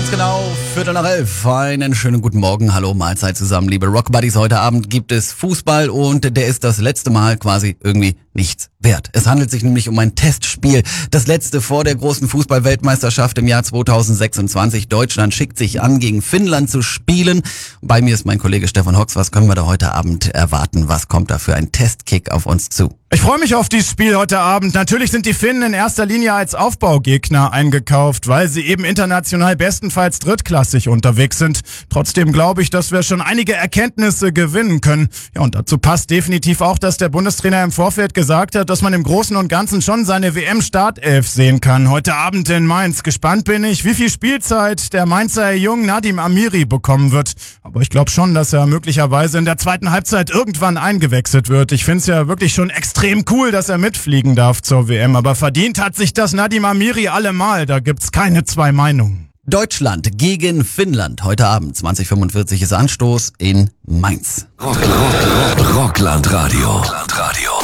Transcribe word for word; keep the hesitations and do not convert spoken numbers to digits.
Ganz genau, Viertel nach elf. Einen schönen guten Morgen. Hallo, Mahlzeit zusammen, liebe Rock Buddies. Heute Abend gibt es Fußball und der ist das letzte Mal quasi irgendwie nichts wert. Es handelt sich nämlich um ein Testspiel. Das letzte vor der großen Fußball-Weltmeisterschaft im Jahr zweitausendsechsundzwanzig. Deutschland schickt sich an, gegen Finnland zu spielen. Bei mir ist mein Kollege Stefan Hocks. Was können wir da heute Abend erwarten? Was kommt da für ein Testkick auf uns zu? Ich freue mich auf dieses Spiel heute Abend. Natürlich sind die Finnen in erster Linie als Aufbaugegner eingekauft, weil sie eben international bestenfalls drittklassig unterwegs sind. Trotzdem glaube ich, dass wir schon einige Erkenntnisse gewinnen können. Ja, und dazu passt definitiv auch, dass der Bundestrainer im Vorfeld gesagt hat, dass man im Großen und Ganzen schon seine W M-Startelf sehen kann. Heute Abend in Mainz. Gespannt bin ich, wie viel Spielzeit der Mainzer Jung Nadim Amiri bekommen wird. Aber ich glaube schon, dass er möglicherweise in der zweiten Halbzeit irgendwann eingewechselt wird. Ich finde es ja wirklich schon extrem Extrem cool, dass er mitfliegen darf zur W M, aber verdient hat sich das Nadim Amiri allemal, da gibt's keine zwei Meinungen. Deutschland gegen Finnland. Heute Abend, zwanzig Uhr fünfundvierzig ist Anstoß in Mainz. Rock, Rock, Rock, Rockland Radio. Rockland Radio.